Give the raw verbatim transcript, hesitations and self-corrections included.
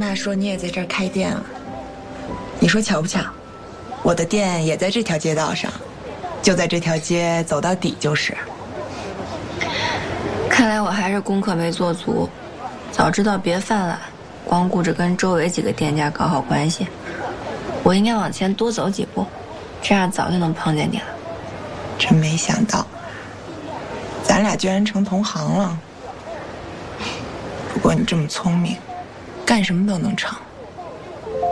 娜说你也在这儿开店了，你说巧不巧？我的店也在这条街道上，就在这条街走到底就是。 看来我还是功课没做足，早知道别犯懒，光顾着跟周围几个店家搞好关系，我应该往前多走几步，这样早就能碰见你了。 真没想到，咱俩居然成同行了。不过你这么聪明，干什么都能成。